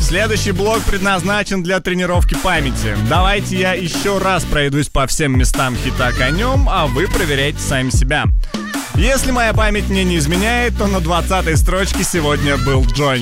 Следующий блок предназначен для тренировки памяти. Давайте я еще раз пройдусь по всем местам хита конем, а вы проверяйте сами себя. Если моя память мне не изменяет, то на 20-й строчке сегодня был Джонни.